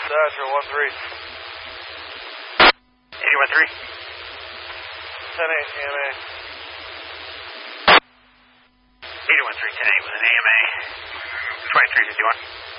Dodger 1-3. 8013. 10-8 AMA. 8013, 10-8 with an AMA. 2351.